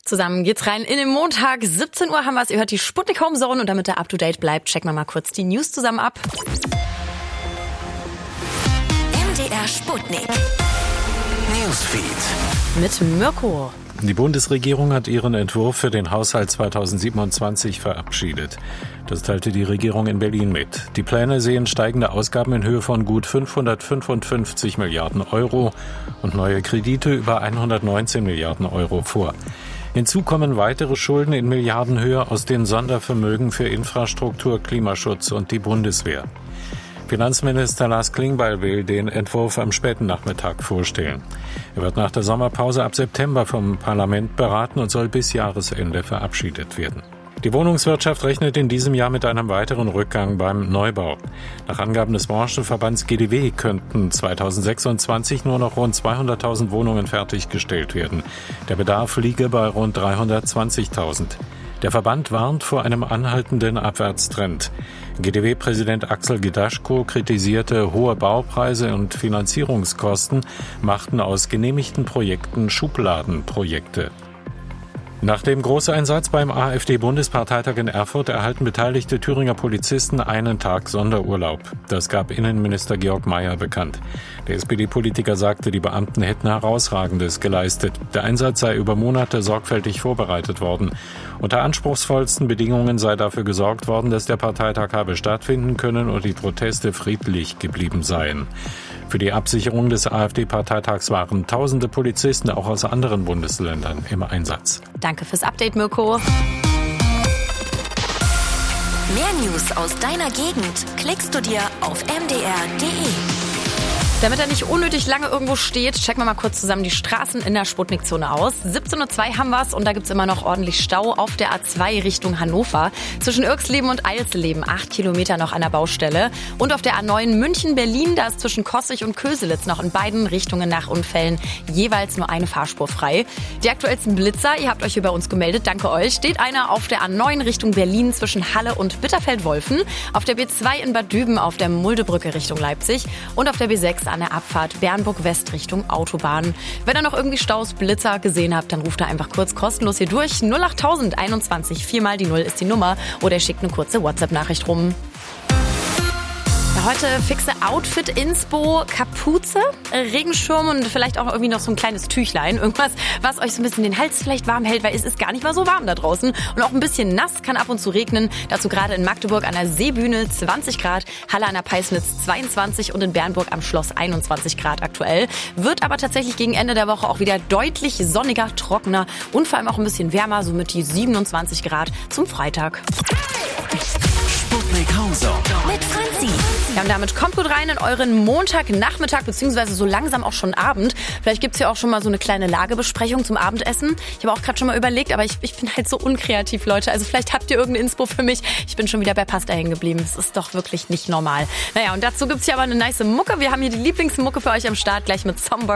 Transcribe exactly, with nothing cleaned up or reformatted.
Zusammen geht's rein in den Montag. siebzehn Uhr haben wir es. Ihr hört die Sputnik Home Zone und damit der up-to-date bleibt, checken wir mal kurz die News zusammen ab. M D R Sputnik Newsfeed mit Mirko. Die Bundesregierung hat ihren Entwurf für den Haushalt zweitausendsiebenundzwanzig verabschiedet. Das teilte die Regierung in Berlin mit. Die Pläne sehen steigende Ausgaben in Höhe von gut fünfhundertfünfundfünfzig Milliarden Euro und neue Kredite über hundertneunzehn Milliarden Euro vor. Hinzu kommen weitere Schulden in Milliardenhöhe aus den Sondervermögen für Infrastruktur, Klimaschutz und die Bundeswehr. Finanzminister Lars Klingbeil will den Entwurf am späten Nachmittag vorstellen. Er wird nach der Sommerpause ab September vom Parlament beraten und soll bis Jahresende verabschiedet werden. Die Wohnungswirtschaft rechnet in diesem Jahr mit einem weiteren Rückgang beim Neubau. Nach Angaben des Branchenverbands G D W könnten zweitausendsechsundzwanzig nur noch rund zweihunderttausend Wohnungen fertiggestellt werden. Der Bedarf liege bei rund dreihundertzwanzigtausend. Der Verband warnt vor einem anhaltenden Abwärtstrend. G D W-Präsident Axel Gedaschko kritisierte, hohe Baupreise und Finanzierungskosten machten aus genehmigten Projekten Schubladenprojekte. Nach dem Großeinsatz beim AfD-Bundesparteitag in Erfurt erhalten beteiligte Thüringer Polizisten einen Tag Sonderurlaub. Das gab Innenminister Georg Mayer bekannt. Der S P D-Politiker sagte, die Beamten hätten Herausragendes geleistet. Der Einsatz sei über Monate sorgfältig vorbereitet worden. Unter anspruchsvollsten Bedingungen sei dafür gesorgt worden, dass der Parteitag habe stattfinden können und die Proteste friedlich geblieben seien. Für die Absicherung des AfD-Parteitags waren tausende Polizisten auch aus anderen Bundesländern im Einsatz. Danke fürs Update, Mirko. Mehr News aus deiner Gegend klickst du dir auf m d r punkt d e. Damit er nicht unnötig lange irgendwo steht, checken wir mal kurz zusammen die Straßen in der Sputnik-Zone aus. siebzehn Uhr zwei haben wir's und da gibt's immer noch ordentlich Stau auf der A zwei Richtung Hannover. Zwischen Irxleben und Eilsleben, acht Kilometer noch an der Baustelle. Und auf der A neun München-Berlin, da ist zwischen Kossig und Köselitz noch in beiden Richtungen nach Unfällen jeweils nur eine Fahrspur frei. Die aktuellsten Blitzer, ihr habt euch hier bei uns gemeldet, danke euch, steht einer auf der A neun Richtung Berlin zwischen Halle und Bitterfeld-Wolfen, auf der B zwei in Bad Düben auf der Muldebrücke Richtung Leipzig und auf der B sechs an der Abfahrt Bernburg-West Richtung Autobahn. Wenn ihr noch irgendwie Staus, Blitzer gesehen habt, dann ruft da einfach kurz kostenlos hier durch. null acht null null null eins, vier mal die null ist die Nummer oder ihr schickt eine kurze WhatsApp-Nachricht rum. Heute fixe Outfit-Inspo, Kapuze, Regenschirm und vielleicht auch irgendwie noch so ein kleines Tüchlein. Irgendwas, was euch so ein bisschen den Hals vielleicht warm hält, weil es ist gar nicht mal so warm da draußen. Und auch ein bisschen nass, kann ab und zu regnen. Dazu gerade in Magdeburg an der Seebühne zwanzig Grad, Halle an der Peisnitz zweiundzwanzig und in Bernburg am Schloss einundzwanzig Grad aktuell. Wird aber tatsächlich gegen Ende der Woche auch wieder deutlich sonniger, trockener und vor allem auch ein bisschen wärmer, somit die siebenundzwanzig Grad zum Freitag. Sputnik Home Zone mit Franzi. Ja, und damit kommt gut rein in euren Montagnachmittag, beziehungsweise so langsam auch schon Abend. Vielleicht gibt's ja auch schon mal so eine kleine Lagebesprechung zum Abendessen. Ich habe auch gerade schon mal überlegt, aber ich, ich bin halt so unkreativ, Leute. Also vielleicht habt ihr irgendeine Inspo für mich. Ich bin schon wieder bei Pasta hängen geblieben. Das ist doch wirklich nicht normal. Naja, und dazu gibt's hier aber eine nice Mucke. Wir haben hier die Lieblingsmucke für euch am Start, gleich mit Somber.